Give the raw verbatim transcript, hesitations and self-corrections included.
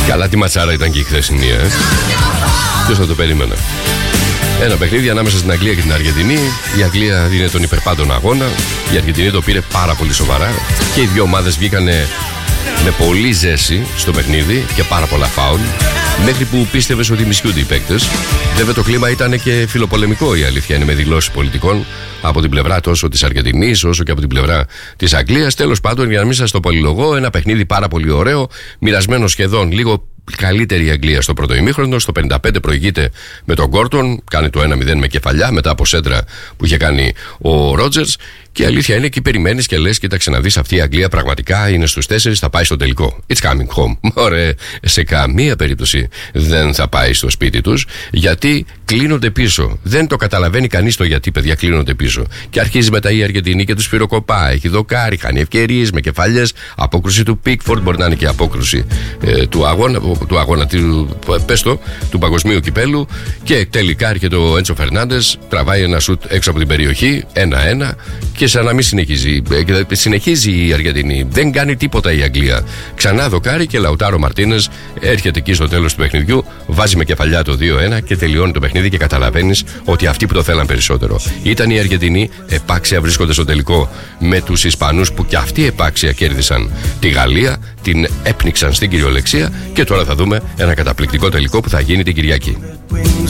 Καλά, τι ματσάρα ήταν και η χθεσινή, ε. Ποιος θα το περίμενε. Ένα παιχνίδι ανάμεσα στην Αγγλία και την Αργεντινή. Η Αγγλία δίνει τον υπερπάντων αγώνα. Η Αργεντινή το πήρε πάρα πολύ σοβαρά. Και οι δύο ομάδες βγήκανε με πολύ ζέση στο παιχνίδι και πάρα πολλά φάουλ. Μέχρι που πίστευες ότι μισιούνται οι παίκτες. Βέβαια το κλίμα ήταν και φιλοπολεμικό, η αλήθεια είναι, με δηλώσεις πολιτικών από την πλευρά τόσο της Αργεντινής όσο και από την πλευρά της Αγγλίας. Τέλος πάντων, για να μην σας το πολυλογώ, ένα παιχνίδι πάρα πολύ ωραίο, μοιρασμένο σχεδόν λίγο. Καλύτερη η Αγγλία στο πρώτο ημίχρονο. Στο πενήντα πέντε προηγείται με τον Γκόρντον. Κάνει το ένα μηδέν με κεφαλιά μετά από σέντρα που είχε κάνει ο Ρότζερς. Και η αλήθεια είναι, εκεί περιμένεις και λες: κοίταξε να δεις, αυτή η Αγγλία πραγματικά είναι στους τέσσερις, θα πάει στο τελικό. It's coming home. Ωραία, σε καμία περίπτωση δεν θα πάει στο σπίτι τους, γιατί κλείνονται πίσω. Δεν το καταλαβαίνει κανείς το γιατί, παιδιά, κλείνονται πίσω. Και αρχίζει μετά η Αργεντινή και τους πυροκοπά. Έχει δοκάρει, χάνει ευκαιρίες με κεφαλιές. Απόκρουση του Πίκφορντ, μπορεί να είναι και απόκρουση ε, του αγώνα. του αγώνα του, πέστο, του παγκοσμίου κυπέλου. Και τελικά έρχεται ο Έντσο Φερνάντες, τραβάει ένα σουτ έξω από την περιοχή, ένα ένα, και σαν να μην συνεχίζει. Συνεχίζει η Αργεντινή. Δεν κάνει τίποτα η Αγγλία. Ξανά δοκάρει και Λαουτάρο Μαρτίνες έρχεται εκεί στο τέλος του παιχνιδιού, βάζει με κεφαλιά το δύο ένα και τελειώνει το παιχνίδι. Και καταλαβαίνεις ότι αυτοί που το θέλαν περισσότερο ήταν οι Αργεντινοί. Επάξια βρίσκονται στο τελικό με τους Ισπανούς, που και αυτοί επάξια κέρδισαν τη Γαλλία, την έπνιξαν στην κυριολεξία. Και τώρα θα δούμε ένα καταπληκτικό τελικό που θα γίνει την Κυριακή.